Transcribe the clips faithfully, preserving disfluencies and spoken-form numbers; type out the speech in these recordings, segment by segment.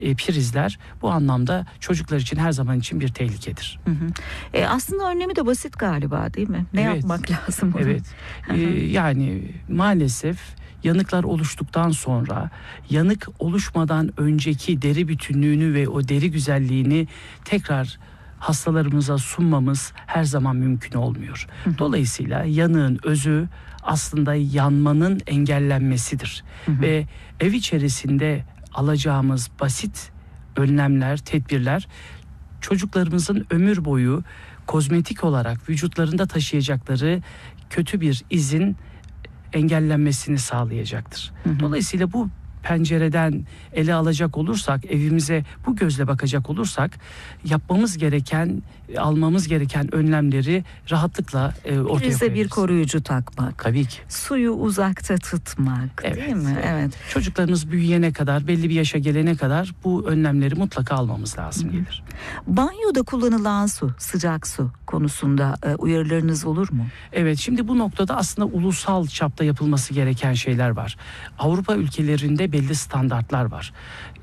e, prizler bu anlamda çocuklar için her zaman için bir tehlikedir. Hı hı. E, aslında önlemi de basit galiba, değil mi? Ne evet. yapmak lazım? Onu? Evet. e, yani maalesef yanıklar oluştuktan sonra yanık oluşmadan önceki deri bütünlüğünü ve o deri güzelliğini tekrar hastalarımıza sunmamız her zaman mümkün olmuyor. Hı hı. Dolayısıyla yanığın özü aslında yanmanın engellenmesidir. Hı hı. Ve ev içerisinde alacağımız basit önlemler, tedbirler çocuklarımızın ömür boyu kozmetik olarak vücutlarında taşıyacakları kötü bir izin engellenmesini sağlayacaktır. Hı hı. Dolayısıyla bu pencereden ele alacak olursak, evimize bu gözle bakacak olursak yapmamız gereken, almamız gereken önlemleri rahatlıkla e, ortaya koyabiliriz. Prize bir koruyucu takmak. Tabii ki. Suyu uzakta tutmak, evet, değil mi? Evet. Çocuklarımız büyüyene kadar, belli bir yaşa gelene kadar bu önlemleri mutlaka almamız lazım Hı-hı. gelir. Banyoda kullanılan su, sıcak su konusunda e, uyarılarınız olur mu? Evet, şimdi bu noktada aslında ulusal çapta yapılması gereken şeyler var. Avrupa ülkelerinde belli standartlar var.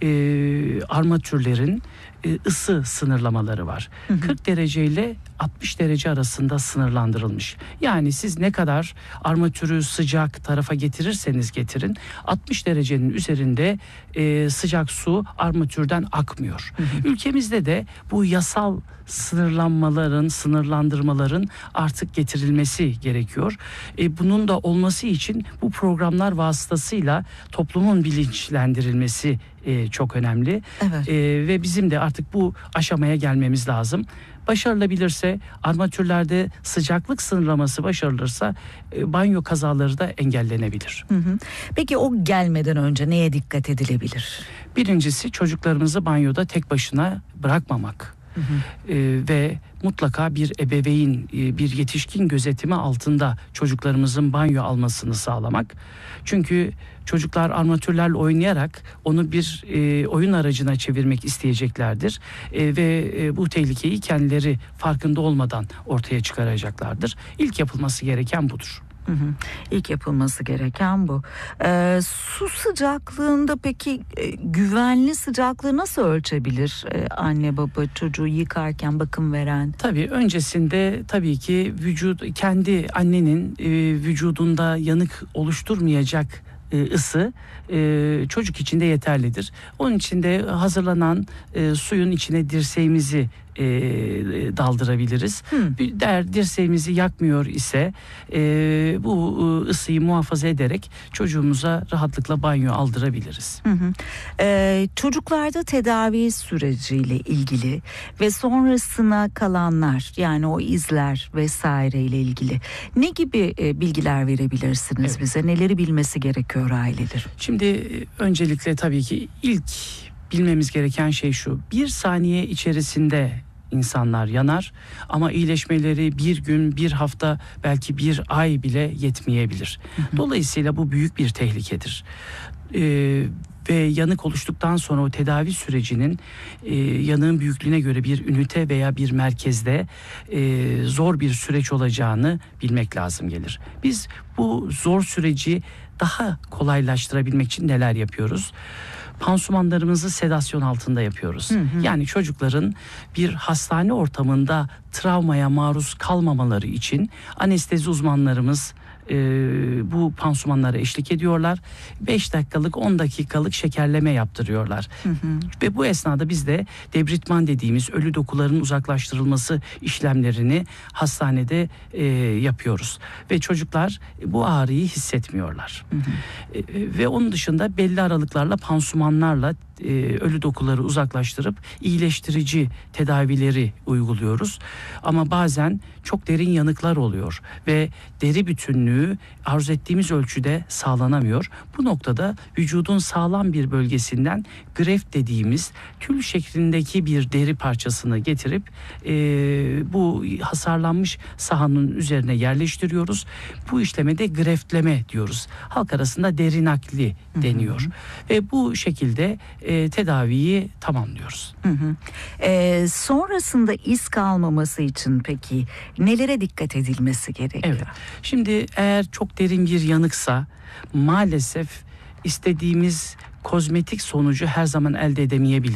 Ee, armatürlerin e, ısı sınırlamaları var. Hı hı. kırk derece ile altmış derece arasında sınırlandırılmış. Yani siz ne kadar armatürü sıcak tarafa getirirseniz getirin, altmış derecenin üzerinde e, sıcak su armatürden akmıyor. Hı hı. Ülkemizde de bu yasal sınırlanmaların, sınırlandırmaların artık getirilmesi gerekiyor. E, bunun da olması için bu programlar vasıtasıyla toplumun bilinçlendirilmesi e, çok önemli. Evet. E, ve bizim de artık bu aşamaya gelmemiz lazım. Başarılabilirse, armatürlerde sıcaklık sınırlaması başarılırsa e, banyo kazaları da engellenebilir. Hı hı. Peki o gelmeden önce neye dikkat edilebilir? Birincisi, çocuklarımızı banyoda tek başına bırakmamak. Hı hı. E, ve mutlaka bir ebeveyn, e, bir yetişkin gözetimi altında çocuklarımızın banyo almasını sağlamak. Çünkü çocuklar armatürlerle oynayarak onu bir e, oyun aracına çevirmek isteyeceklerdir. E, ve e, bu tehlikeyi kendileri farkında olmadan ortaya çıkaracaklardır. İlk yapılması gereken budur. Hı hı. İlk yapılması gereken bu. Ee, su sıcaklığında peki e, güvenli sıcaklığı nasıl ölçebilir e, anne baba çocuğu yıkarken, bakım veren? Tabii öncesinde tabii ki vücut, kendi annenin e, vücudunda yanık oluşturmayacak e, ısı e, çocuk için de yeterlidir. Onun için de hazırlanan e, suyun içine dirseğimizi E, daldırabiliriz. Hmm. Der dirseğimizi yakmıyor ise e, bu e, ısıyı muhafaza ederek çocuğumuza rahatlıkla banyo aldırabiliriz. Hı hı. Ee, çocuklarda tedavi süreciyle ilgili ve sonrasına kalanlar, yani o izler vesaire ile ilgili ne gibi e, bilgiler verebilirsiniz evet. bize? Neleri bilmesi gerekiyor aileler? Şimdi öncelikle tabii ki ilk bilmemiz gereken şey şu: bir saniye içerisinde insanlar yanar ama iyileşmeleri bir gün, bir hafta, belki bir ay bile yetmeyebilir. Hı hı. Dolayısıyla bu büyük bir tehlikedir. Ee, ve yanık oluştuktan sonra o tedavi sürecinin e, yanığın büyüklüğüne göre bir ünite veya bir merkezde e, zor bir süreç olacağını bilmek lazım gelir. Biz bu zor süreci daha kolaylaştırabilmek için neler yapıyoruz? Pansumanlarımızı sedasyon altında yapıyoruz. Hı hı. Yani çocukların bir hastane ortamında travmaya maruz kalmamaları için anestezi uzmanlarımız e, bu pansumanlara eşlik ediyorlar. beş dakikalık, on dakikalık şekerleme yaptırıyorlar. Hı hı. Ve bu esnada biz de debritman dediğimiz ölü dokuların uzaklaştırılması işlemlerini hastanede e, yapıyoruz. Ve çocuklar bu ağrıyı hissetmiyorlar. Hı hı. E, ve onun dışında belli aralıklarla pansumanlarla e, ölü dokuları uzaklaştırıp iyileştirici tedavileri uyguluyoruz. Ama bazen çok derin yanıklar oluyor ve deri bütünlüğü arzu ettiğimiz ölçüde sağlanamıyor. Bu noktada vücudun sağlam bir bölgesinden greft dediğimiz tül şeklindeki bir deri parçasını getirip e, bu hasarlanmış sahanın üzerine yerleştiriyoruz. Bu işleme de greftleme diyoruz. Halk arasında deri nakli deniyor. Hı hı. Ve bu şekilde e, tedaviyi tamamlıyoruz. Hı hı. E, sonrasında iz kalmaması için peki nelere dikkat edilmesi gerekiyor? Evet. Şimdi eğer çok derin bir yanıksa maalesef istediğimiz kozmetik sonucu her zaman elde edemeyebiliriz.